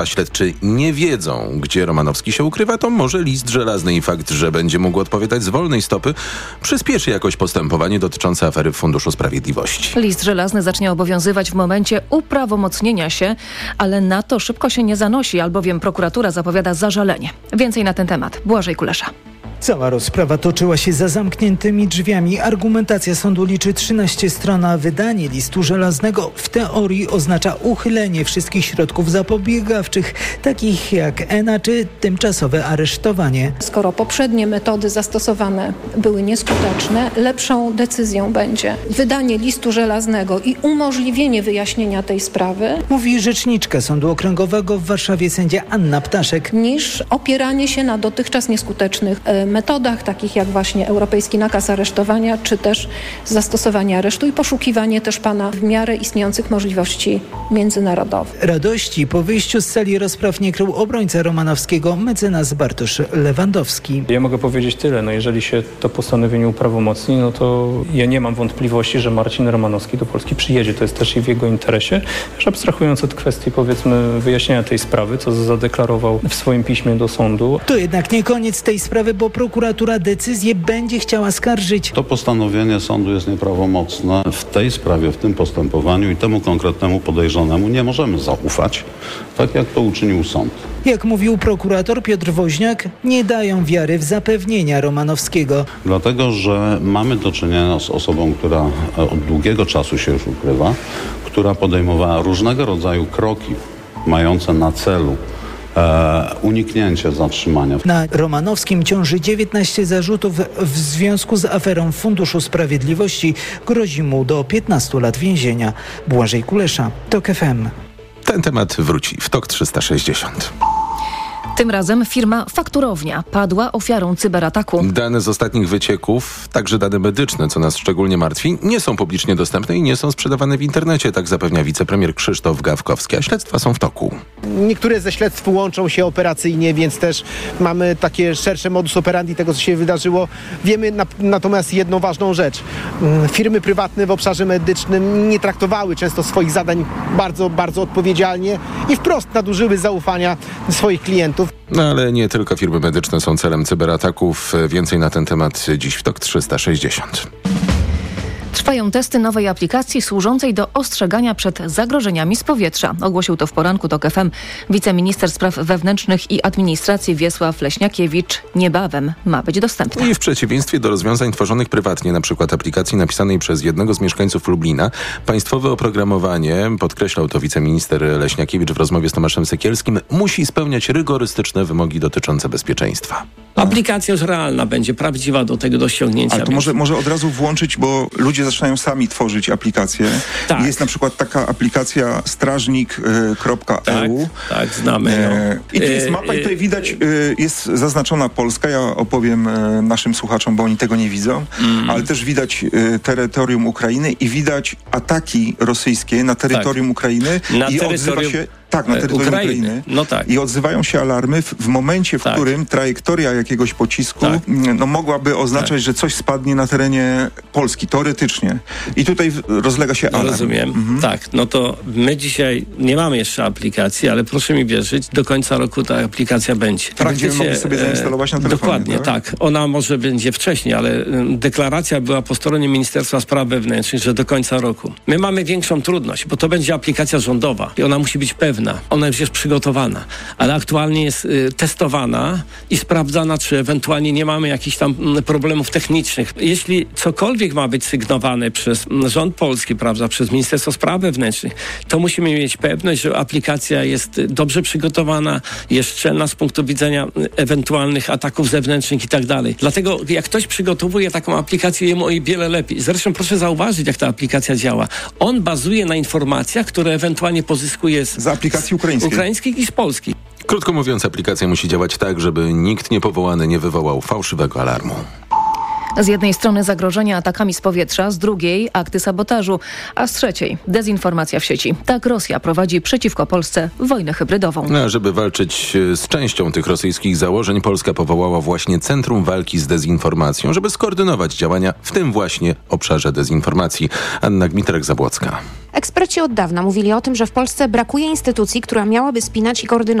a śledczy nie wiedzą, gdzie Romanowski się ukrywa, to może list żelazny i fakt, że będzie mógł odpowiadać z wolnej stopy, przyspieszy jakoś postępowanie dotyczące afery w Funduszu Sprawiedliwości. List żelazny zacznie obowiązywać w momencie uprawomocnienia się, ale na to szybko się nie zanosi, albowiem prokuratura zapowiada zażalenie. Więcej na ten temat. Błażej Kulesza. Cała rozprawa toczyła się za zamkniętymi drzwiami. Argumentacja sądu liczy 13 stron, a wydanie listu żelaznego w teorii oznacza uchylenie wszystkich środków zapobiegawczych, takich jak ENA czy tymczasowe aresztowanie. Skoro poprzednie metody zastosowane były nieskuteczne, lepszą decyzją będzie wydanie listu żelaznego i umożliwienie wyjaśnienia tej sprawy, mówi rzeczniczka Sądu Okręgowego w Warszawie sędzia Anna Ptaszek, niż opieranie się na dotychczas nieskutecznych metodach, takich jak właśnie europejski nakaz aresztowania, czy też zastosowanie aresztu i poszukiwanie też pana w miarę istniejących możliwości międzynarodowych. Radości po wyjściu z sali rozpraw nie krył obrońca Romanowskiego, mecenas Bartosz Lewandowski. Ja mogę powiedzieć tyle, jeżeli się to postanowienie uprawomocni, to ja nie mam wątpliwości, że Marcin Romanowski do Polski przyjedzie. To jest też i w jego interesie, już abstrahując od kwestii, powiedzmy, wyjaśnienia tej sprawy, co zadeklarował w swoim piśmie do sądu. To jednak nie koniec tej sprawy, bo prokuratura decyzję będzie chciała skarżyć. To postanowienie sądu jest nieprawomocne. W tej sprawie, w tym postępowaniu i temu konkretnemu podejrzanemu nie możemy zaufać, tak jak to uczynił sąd. Jak mówił prokurator Piotr Woźniak, nie dają wiary w zapewnienia Romanowskiego. Dlatego, że mamy do czynienia z osobą, która od długiego czasu się już ukrywa, która podejmowała różnego rodzaju kroki mające na celu uniknięcie zatrzymania. Na Romanowskim ciąży 19 zarzutów w związku z aferą w Funduszu Sprawiedliwości. Grozi mu do 15 lat więzienia. Błażej Kulesza, TOK FM. Ten temat wróci w TOK 360. Tym razem firma Fakturownia padła ofiarą cyberataku. Dane z ostatnich wycieków, także dane medyczne, co nas szczególnie martwi, nie są publicznie dostępne i nie są sprzedawane w internecie, tak zapewnia wicepremier Krzysztof Gawkowski, a śledztwa są w toku. Niektóre ze śledztw łączą się operacyjnie, więc też mamy takie szersze modus operandi tego, co się wydarzyło. Wiemy natomiast jedną ważną rzecz. Firmy prywatne w obszarze medycznym nie traktowały często swoich zadań bardzo, bardzo odpowiedzialnie i wprost nadużyły zaufania swoich klientów. No ale nie tylko firmy medyczne są celem cyberataków. Więcej na ten temat dziś w TOK 360. Trwają testy nowej aplikacji służącej do ostrzegania przed zagrożeniami z powietrza. Ogłosił to w poranku TOK FM wiceminister spraw wewnętrznych i administracji Wiesław Leśniakiewicz. Niebawem ma być dostępna. I w przeciwieństwie do rozwiązań tworzonych prywatnie, na przykład aplikacji napisanej przez jednego z mieszkańców Lublina, państwowe oprogramowanie, podkreślał to wiceminister Leśniakiewicz w rozmowie z Tomaszem Sekielskim, musi spełniać rygorystyczne wymogi dotyczące bezpieczeństwa. Aplikacja już realna będzie, prawdziwa do tego do ściągnięcia. Ale to może od razu włączyć, bo ludzie zaczynają sami tworzyć aplikacje. Tak. Jest na przykład taka aplikacja strażnik.eu. Tak, znamy ją. I tu jest mapa i tutaj widać, jest zaznaczona Polska. Ja opowiem naszym słuchaczom, bo oni tego nie widzą. Ale też widać terytorium Ukrainy i widać ataki rosyjskie na terytorium Ukrainy. Odzywa się... Tak, na terytorium Ukrainy. No tak. I odzywają się alarmy w momencie, w którym trajektoria jakiegoś pocisku mogłaby oznaczać, że coś spadnie na terenie Polski, teoretycznie. I tutaj rozlega się alarm. Rozumiem. Tak, to my dzisiaj nie mamy jeszcze aplikacji, ale proszę mi wierzyć, do końca roku ta aplikacja będzie. Będziemy mogli sobie zainstalować na telefonie. Dokładnie, tak. Ona może będzie wcześniej, ale deklaracja była po stronie Ministerstwa Spraw Wewnętrznych, że do końca roku. My mamy większą trudność, bo to będzie aplikacja rządowa i ona musi być pewna. Ona już jest przygotowana, ale aktualnie jest testowana i sprawdzana, czy ewentualnie nie mamy jakichś tam problemów technicznych. Jeśli cokolwiek ma być sygnowane przez rząd polski, prawda, przez Ministerstwo Spraw Wewnętrznych, to musimy mieć pewność, że aplikacja jest dobrze przygotowana, jest szczelna z punktu widzenia ewentualnych ataków zewnętrznych i tak dalej. Dlatego jak ktoś przygotowuje taką aplikację, jemu o wiele lepiej. Zresztą proszę zauważyć, jak ta aplikacja działa. On bazuje na informacjach, które ewentualnie pozyskuje z aplikacji ukraińskiej i z Polski. Krótko mówiąc, aplikacja musi działać tak, żeby nikt niepowołany nie wywołał fałszywego alarmu. Z jednej strony zagrożenia atakami z powietrza, z drugiej akty sabotażu, a z trzeciej dezinformacja w sieci. Tak Rosja prowadzi przeciwko Polsce wojnę hybrydową. A żeby walczyć z częścią tych rosyjskich założeń, Polska powołała właśnie Centrum Walki z Dezinformacją, żeby skoordynować działania w tym właśnie obszarze dezinformacji. Anna Gmitrek-Zabłocka. Eksperci od dawna mówili o tym, że w Polsce brakuje instytucji, która miałaby spinać i koordynować